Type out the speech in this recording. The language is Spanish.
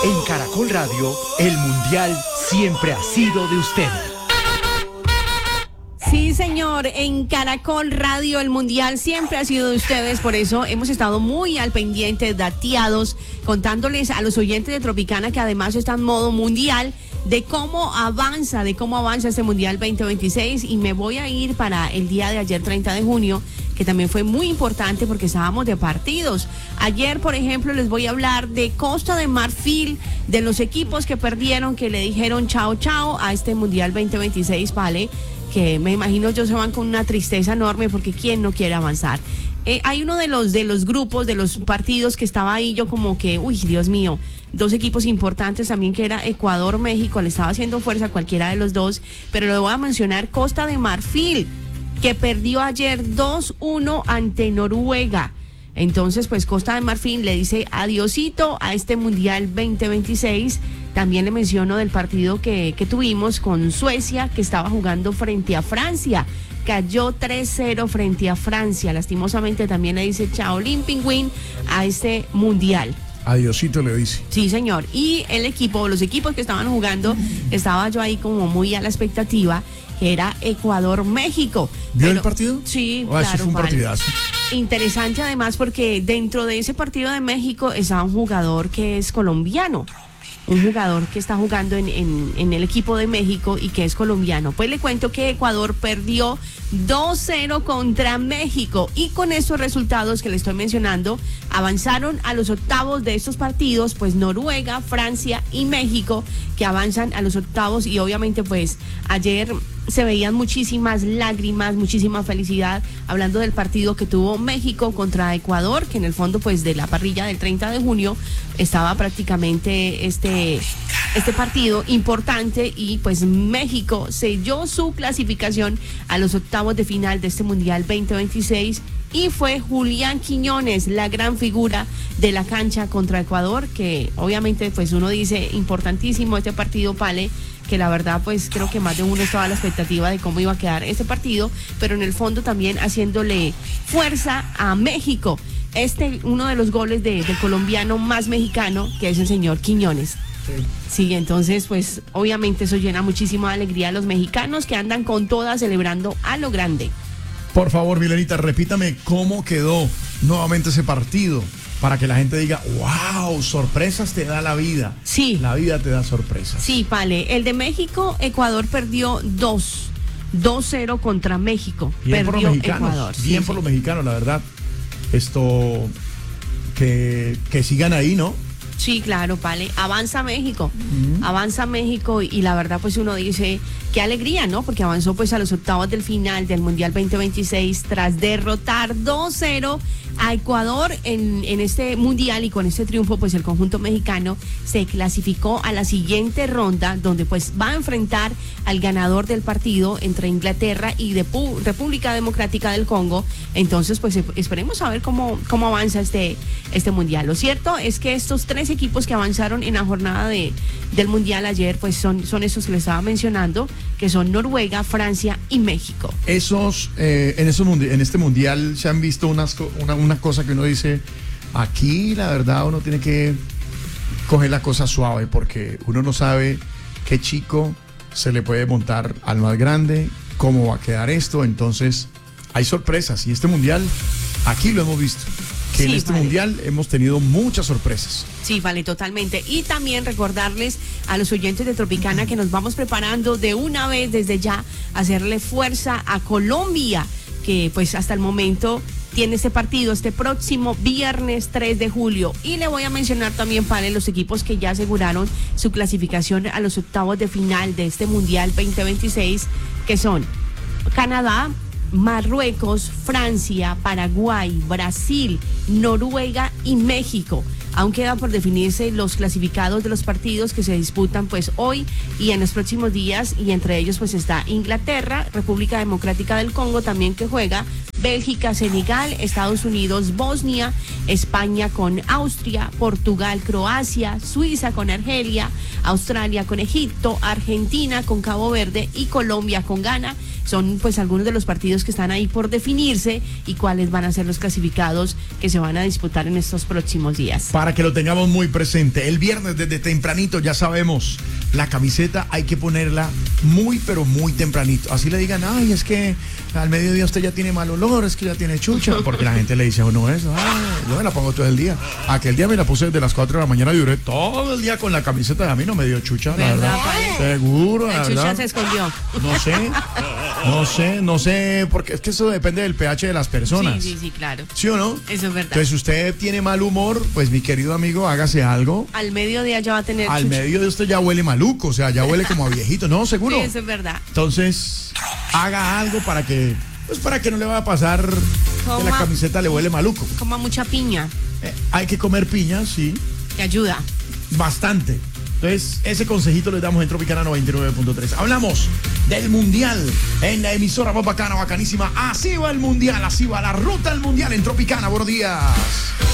En Caracol Radio, el Mundial siempre ha sido de ustedes. Sí, señor, en Caracol Radio el Mundial siempre ha sido de ustedes, por eso hemos estado muy al pendiente, dateados, contándoles a los oyentes de Tropicana que además está en modo mundial, de cómo avanza este Mundial 2026, y me voy a ir para el día de ayer, 30 de junio, que también fue muy importante porque estábamos de partidos. Ayer, por ejemplo, les voy a hablar de Costa de Marfil, de los equipos que perdieron, que le dijeron chao, chao a este Mundial 2026, ¿vale? Que me imagino yo se van con una tristeza enorme porque ¿quién no quiere avanzar? Hay uno de los grupos, de los partidos que estaba ahí, yo como que, uy, Dios mío, dos equipos importantes también, que era Ecuador, México, le estaba haciendo fuerza a cualquiera de los dos, pero le voy a mencionar Costa de Marfil, que perdió ayer 2-1 ante Noruega. Entonces, pues Costa de Marfil le dice adiosito a este Mundial 2026. También le menciono del partido que tuvimos con Suecia, que estaba jugando frente a Francia. Cayó 3-0 frente a Francia. Lastimosamente también le dice chao Pingüín a este Mundial. Adiosito le dice. Sí, señor. Y los equipos que estaban jugando, estaba yo ahí como muy a la expectativa, que era Ecuador-México. ¿Vio el partido? Sí, claro. Eso fue un partidazo. Interesante además porque dentro de ese partido de México estaba un jugador que es colombiano. Un jugador que está jugando en el equipo de México y que es colombiano. Pues le cuento que Ecuador perdió 2-0 contra México, y con esos resultados que le estoy mencionando avanzaron a los octavos de estos partidos, pues Noruega, Francia y México, que avanzan a los octavos. Y obviamente pues ayer se veían muchísimas lágrimas, muchísima felicidad, hablando del partido que tuvo México contra Ecuador, que en el fondo pues de la parrilla del 30 de junio estaba prácticamente este partido importante, y pues México selló su clasificación a los octavos de final de este Mundial 2026, y fue Julián Quiñones la gran figura de la cancha contra Ecuador, que obviamente pues uno dice importantísimo este partido, Pale, que la verdad pues creo que más de uno estaba a la expectativa de cómo iba a quedar este partido, pero en el fondo también haciéndole fuerza a México. Uno de los goles del colombiano más mexicano, que es el señor Quiñones. Sí, entonces pues obviamente eso llena muchísima alegría a los mexicanos, que andan con todas celebrando a lo grande. Por favor, Milenita, repítame cómo quedó nuevamente ese partido, para que la gente diga, wow, sorpresas te da la vida. Sí. La vida te da sorpresas. Sí, Pale. El de México, Ecuador perdió 2-0 contra México. Bien perdió por los mexicanos. Ecuador. Bien sí, por los mexicanos, la verdad. Que sigan ahí, ¿no? Sí, claro, Pale. Avanza México. Avanza México, y la verdad pues uno dice, qué alegría, ¿no? Porque avanzó pues a los octavos del final del Mundial 2026 tras derrotar 2-0 a Ecuador en este Mundial, y con este triunfo pues el conjunto mexicano se clasificó a la siguiente ronda, donde pues va a enfrentar al ganador del partido entre Inglaterra y República Democrática del Congo. Entonces pues esperemos a ver cómo avanza este Mundial. Lo cierto es que estos tres equipos que avanzaron en la jornada del Mundial ayer pues son esos que les estaba mencionando, que son Noruega, Francia y México. En este Mundial se han visto una cosa que uno dice, aquí la verdad uno tiene que coger la cosa suave, porque uno no sabe qué chico se le puede montar al más grande, cómo va a quedar esto. Entonces hay sorpresas, y este Mundial aquí lo hemos visto, que sí, en este Mundial hemos tenido muchas sorpresas. Sí, vale, totalmente. Y también recordarles a los oyentes de Tropicana que nos vamos preparando de una vez desde ya a hacerle fuerza a Colombia, que pues hasta el momento tiene este partido este próximo viernes 3 de julio. Y le voy a mencionar también, para los equipos que ya aseguraron su clasificación a los octavos de final de este Mundial 2026, que son Canadá, Marruecos, Francia, Paraguay, Brasil, Noruega y México. Aún queda por definirse los clasificados de los partidos que se disputan pues hoy y en los próximos días, y entre ellos pues está Inglaterra, República Democrática del Congo también, que juega, Bélgica, Senegal, Estados Unidos, Bosnia, España con Austria, Portugal, Croacia, Suiza con Argelia, Australia con Egipto, Argentina con Cabo Verde y Colombia con Ghana. Son pues algunos de los partidos que están ahí por definirse y cuáles van a ser los clasificados que se van a disputar en estos próximos días. Para que lo tengamos muy presente, el viernes desde tempranito ya sabemos, la camiseta hay que ponerla muy pero muy tempranito. Así le digan, ay, es que al mediodía usted ya tiene mal olor, es que ya tiene chucha, porque la gente le dice a uno eso, yo me la pongo todo el día. Aquel día me la puse desde las 4 de la mañana y duré todo el día con la camiseta, a mí no me dio chucha, la verdad. Seguro, la chucha verdad. se escondió. No sé, porque es que eso depende del pH de las personas. Sí, claro. ¿Sí o no? Eso es verdad. Entonces, si usted tiene mal humor, pues mi querido amigo, hágase algo. Al mediodía ya va a tener Al chucha. medio de usted ya huele maluco, o sea, ya huele como a viejito, ¿no? Seguro. Sí, eso es verdad. Entonces, haga algo para que no le vaya a pasar que la camiseta le huele maluco. Coma mucha piña, Hay que comer piña, sí, que ayuda. bastante. Entonces, ese consejito le damos en Tropicana 99.3. Hablamos del Mundial en la emisora más bacana, bacanísima. Así va el Mundial, así va la ruta al Mundial en Tropicana. Buenos días.